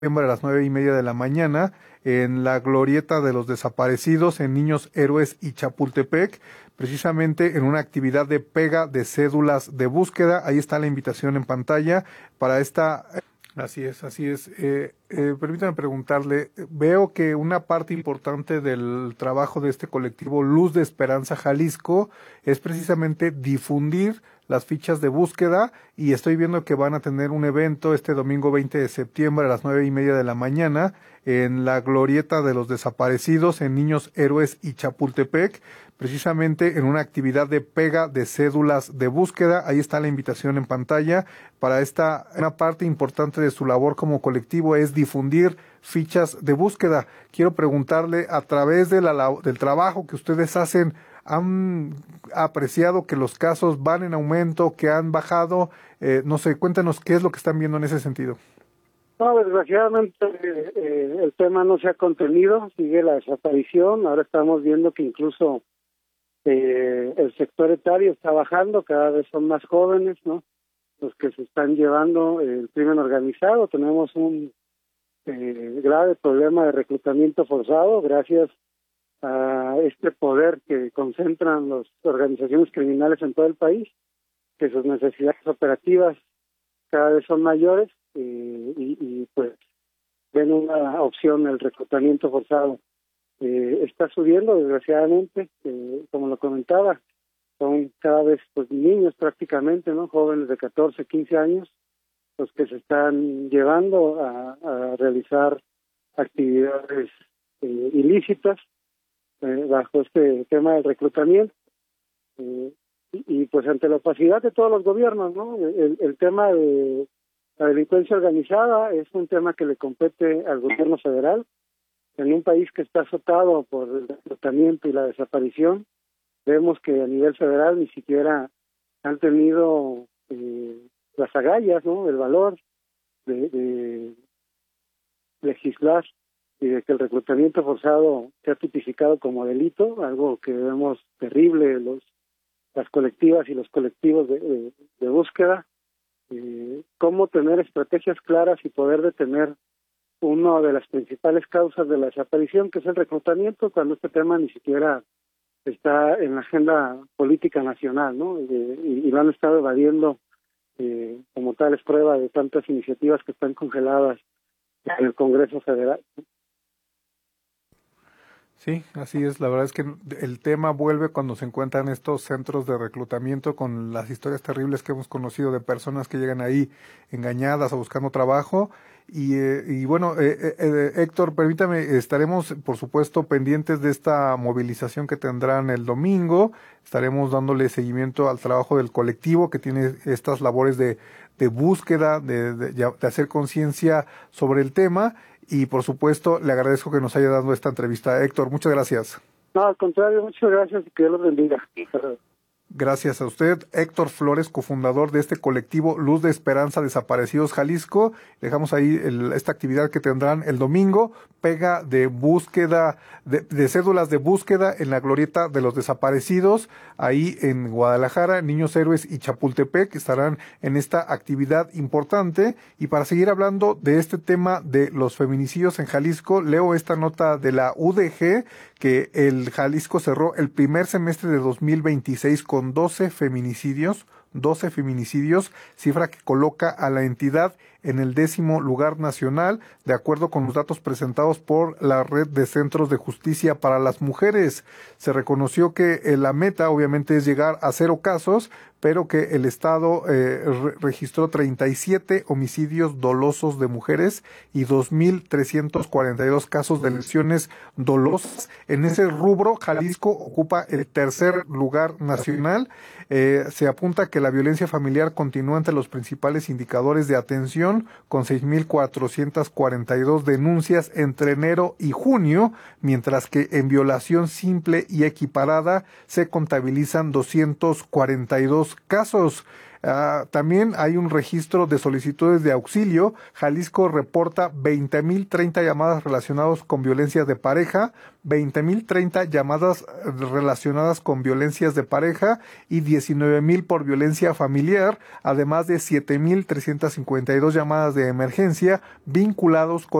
A las 9:30 de la mañana en la glorieta de los desaparecidos en Niños Héroes y Chapultepec, precisamente en una actividad de pega de cédulas de búsqueda. Ahí está la invitación en pantalla para esta. Así es, así es. Permítame preguntarle, veo que una parte importante del trabajo de este colectivo Luz de Esperanza Jalisco es precisamente difundir las fichas de búsqueda, y estoy viendo que van a tener un evento este domingo 20 de septiembre a las 9:30 de la mañana en la glorieta de los desaparecidos en Niños Héroes y Chapultepec, precisamente en una actividad de pega de cédulas de búsqueda. Ahí está la invitación en pantalla para esta. Una parte importante de su labor como colectivo es difundir fichas de búsqueda. Quiero preguntarle, a través de del trabajo que ustedes hacen, ¿han apreciado que los casos van en aumento, que han bajado? No sé, cuéntanos qué es lo que están viendo en ese sentido. No, desgraciadamente el tema no se ha contenido, sigue la desaparición. Ahora estamos viendo que incluso el sector etario está bajando, cada vez son más jóvenes, ¿no?, los que se están llevando el crimen organizado. Tenemos un grave problema de reclutamiento forzado gracias a este poder que concentran las organizaciones criminales en todo el país, que sus necesidades operativas cada vez son mayores y pues ven una opción el reclutamiento forzado. Está subiendo, desgraciadamente, como lo comentaba, son cada vez pues niños prácticamente, ¿no?, jóvenes de 14, 15 años, los que se están llevando a realizar actividades ilícitas bajo este tema del reclutamiento. Y pues ante la opacidad de todos los gobiernos, ¿no?, el tema de la delincuencia organizada es un tema que le compete al gobierno federal. En un país que está azotado por el reclutamiento y la desaparición, vemos que a nivel federal ni siquiera han tenido las agallas, ¿no?, el valor de legislar y de que el reclutamiento forzado sea tipificado como delito, algo que vemos terrible las colectivas y los colectivos de búsqueda. Cómo tener estrategias claras y poder detener una de las principales causas de la desaparición, que es el reclutamiento, cuando este tema ni siquiera está en la agenda política nacional, ¿no?, y lo han estado evadiendo, como tal es prueba de tantas iniciativas que están congeladas en el Congreso Federal. Sí, así es. La verdad es que el tema vuelve cuando se encuentran estos centros de reclutamiento, con las historias terribles que hemos conocido de personas que llegan ahí engañadas o buscando trabajo. Y bueno, Héctor, permítame, estaremos por supuesto pendientes de esta movilización que tendrán el domingo. Estaremos dándole seguimiento al trabajo del colectivo que tiene estas labores de búsqueda, de hacer conciencia sobre el tema. Y por supuesto, le agradezco que nos haya dado esta entrevista. Héctor, muchas gracias. No, al contrario, muchas gracias y que Dios los bendiga. Gracias a usted, Héctor Flores, cofundador de este colectivo Luz de Esperanza Desaparecidos Jalisco. Dejamos ahí esta actividad que tendrán el domingo, pega de búsqueda, de cédulas de búsqueda en la glorieta de los desaparecidos, ahí en Guadalajara, Niños Héroes y Chapultepec, estarán en esta actividad importante. Y para seguir hablando de este tema de los feminicidios en Jalisco, leo esta nota de la UDG, que el Jalisco cerró el primer semestre de 2026 con 12 feminicidios, cifra que coloca a la entidad en el 10º lugar nacional, de acuerdo con los datos presentados por la Red de Centros de Justicia para las Mujeres. Se reconoció que la meta obviamente es llegar a 0 casos, pero que el Estado registró 37 homicidios dolosos de mujeres y 2,342 casos de lesiones dolosas. En ese rubro, Jalisco ocupa el 3er lugar nacional. Se apunta que la violencia familiar continúa entre los principales indicadores de atención, con 6,442 denuncias entre enero y junio, mientras que en violación simple y equiparada se contabilizan 242 casos. También hay un registro de solicitudes de auxilio. Jalisco reporta 20,030 llamadas relacionadas con violencias de pareja, 20,030 llamadas relacionadas con violencias de pareja y 19,000 por violencia familiar, además de 7,352 llamadas de emergencia vinculados con